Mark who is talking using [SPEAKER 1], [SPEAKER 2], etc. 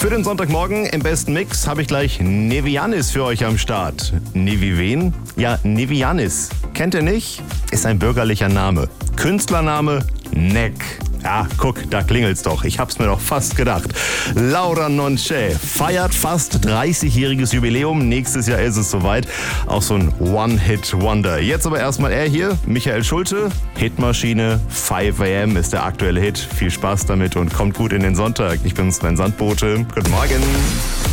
[SPEAKER 1] Für den Sonntagmorgen im besten Mix habe ich gleich Nevianis für euch am Start. Nevi wen? Ja, Nevianis. Kennt ihr nicht? Ist ein bürgerlicher Name. Künstlername Neck. Ja, guck, da klingelt's doch. Ich hab's mir doch fast gedacht. Laura Nonché feiert fast 30-jähriges Jubiläum. Nächstes Jahr ist es soweit. Auch so ein One-Hit-Wonder. Jetzt aber erstmal er hier, Michael Schulte. Hitmaschine, 5 AM ist der aktuelle Hit. Viel Spaß damit und kommt gut in den Sonntag. Ich bin Sven Sandbote. Guten Morgen.